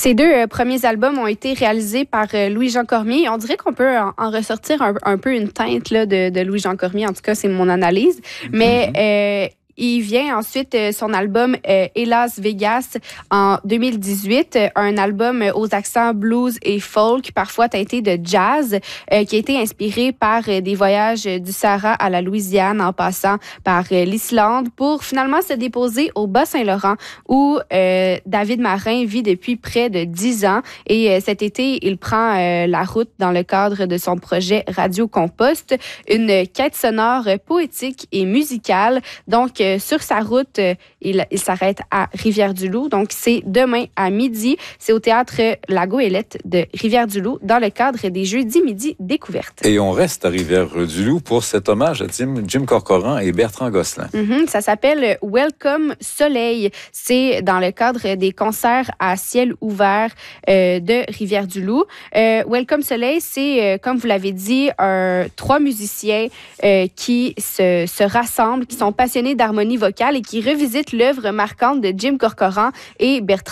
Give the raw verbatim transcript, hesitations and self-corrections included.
Ces deux euh, premiers albums ont été réalisés par euh, Louis-Jean Cormier. On dirait qu'on peut en, en ressortir un, un peu une teinte là, de, de Louis-Jean Cormier. En tout cas, c'est mon analyse. Mm-hmm. Mais... Euh, Il vient ensuite euh, son album euh, Hélas Vegas en deux mille dix-huit, euh, un album euh, aux accents blues et folk, parfois teinté de jazz, euh, qui a été inspiré par euh, des voyages du Sahara à la Louisiane en passant par euh, l'Islande pour finalement se déposer au Bas-Saint-Laurent où euh, David Marin vit depuis près de dix ans. Et euh, cet été, il prend euh, la route dans le cadre de son projet Radio Compost, une quête sonore poétique et musicale. Donc, sur sa route, il, il s'arrête à Rivière-du-Loup. Donc, c'est demain à midi. C'est au théâtre La Goélette de Rivière-du-Loup dans le cadre des Jeudis Midi Découvertes. Et on reste à Rivière-du-Loup pour cet hommage à Jim, Jim Corcoran et Bertrand Gosselin. Mm-hmm, ça s'appelle Welcome Soleil. C'est dans le cadre des concerts à ciel ouvert euh, de Rivière-du-Loup. Euh, Welcome Soleil, c'est, euh, comme vous l'avez dit, un, trois musiciens euh, qui se, se rassemblent, qui sont passionnés d'harmonie vocale et qui revisitent l'œuvre marquante de Jim Corcoran et Bertrand